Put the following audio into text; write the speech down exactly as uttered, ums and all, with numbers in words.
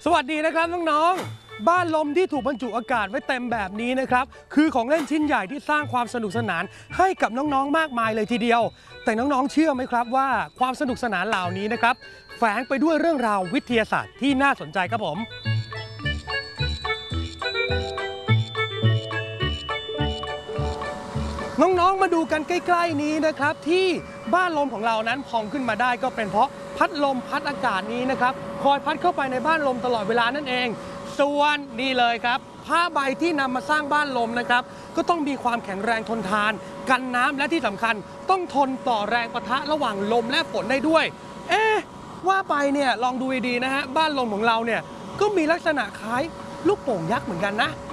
สวัสดีนะครับน้องๆบ้านลมที่ถูกบรรจุอากาศไว้เต็มแบบนี้นะครับคือของเล่นชิ้นใหญ่ที่สร้างความสนุกสนานให้กับน้องๆมากมายเลยทีเดียวแต่น้องๆเชื่อไหมครับว่าความสนุกสนานเหล่านี้นะครับแฝงไปด้วยเรื่องราววิทยาศาสตร์ที่น่าสนใจครับผมน้องๆมาดูกันใกล้ๆนี้นะครับที่บ้านลมของเรานั้นพองขึ้นมาได้ก็เป็นเพราะพัดลมพัดอากาศนี้นะครับคอยพัดเข้าไปในบ้านลมตลอดเวลานั่นเองส่วนนี่เลยครับผ้าใบที่นำมาสร้างบ้านลมนะครับก็ต้องมีความแข็งแรงทนทานกันน้ำและที่สำคัญต้องทนต่อแรงปะทะระหว่างลมและฝนได้ด้วยเอ๊ะว่าไปเนี่ยลองดูดีๆนะฮะบ้านลมของเราเนี่ยก็มีลักษณะคล้ายลูกโป่งยักษ์เหมือนกันนะ